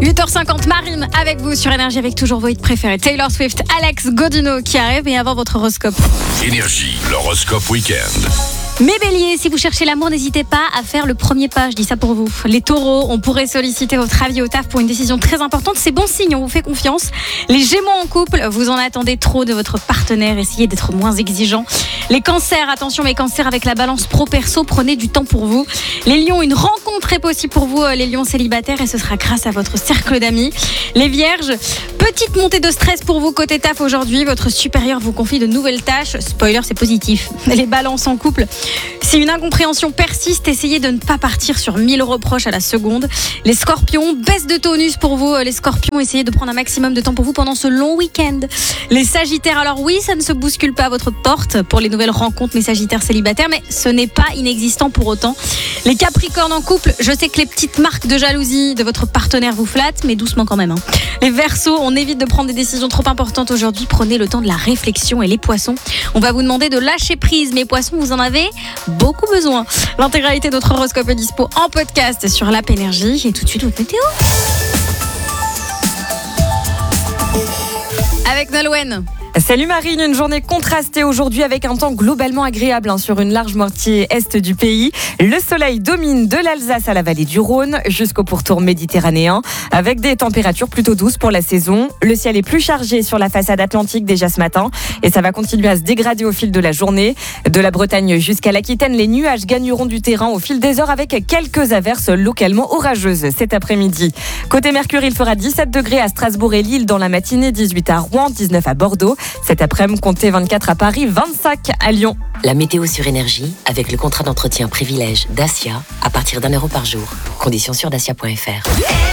8h50, Marine avec vous sur Énergie avec toujours vos hits préférés. Taylor Swift, Alex Godino qui arrive et avant votre horoscope. Énergie, l'horoscope week-end. Mes béliers, si vous cherchez l'amour, n'hésitez pas à faire le premier pas, je dis ça pour vous. Les taureaux, on pourrait solliciter votre avis au taf pour une décision très importante, c'est bon signe, on vous fait confiance. Les gémeaux en couple, vous en attendez trop de votre partenaire, essayez d'être moins exigeant. Les cancers, attention mes cancers avec la balance pro-perso, prenez du temps pour vous. Les lions, une rencontre est possible pour vous, les lions célibataires, et ce sera grâce à votre cercle d'amis. Les vierges, petite montée de stress pour vous côté taf aujourd'hui, votre supérieur vous confie de nouvelles tâches, spoiler c'est positif. Les balances en couple, si une incompréhension persiste, essayez de ne pas partir sur 1000 reproches à la seconde. Les scorpions, baisse de tonus pour vous. Les scorpions, essayez de prendre un maximum de temps pour vous pendant ce long week-end. Les sagittaires, alors oui, ça ne se bouscule pas à votre porte pour les nouvelles rencontres, mes sagittaires célibataires, mais ce n'est pas inexistant pour autant. Les capricornes en couple, je sais que les petites marques de jalousie de votre partenaire vous flattent, mais doucement quand même. Les verseaux, on évite de prendre des décisions trop importantes aujourd'hui, prenez le temps de la réflexion. Et les poissons, on va vous demander de lâcher prise. Mes poissons, vous en avez beaucoup besoin. L'intégralité de notre horoscope est dispo en podcast sur l'app Énergie. Et tout de suite, votre météo. Avec Nolwenn. Salut Marine, une journée contrastée aujourd'hui avec un temps globalement agréable sur une large moitié est du pays. Le soleil domine de l'Alsace à la vallée du Rhône jusqu'au pourtour méditerranéen avec des températures plutôt douces pour la saison. Le ciel est plus chargé sur la façade atlantique déjà ce matin et ça va continuer à se dégrader au fil de la journée. De la Bretagne jusqu'à l'Aquitaine, les nuages gagneront du terrain au fil des heures avec quelques averses localement orageuses cet après-midi. Côté Mercure, il fera 17 degrés à Strasbourg et Lille dans la matinée, 18 à Rouen, 19 à Bordeaux. Cet après-midi, comptez 24 à Paris, 25 à Lyon. La météo sur Énergie avec le contrat d'entretien privilège Dacia à partir d'€1 par jour. Conditions sur dacia.fr.